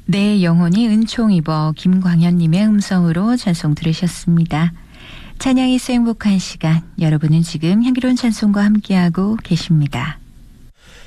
내 영혼이 은총 입어 김광현님의 음성으로 찬송 들으셨습니다. 찬양이 행복한 시간, 여러분은 지금 향기로운 찬송과 함께하고 계십니다.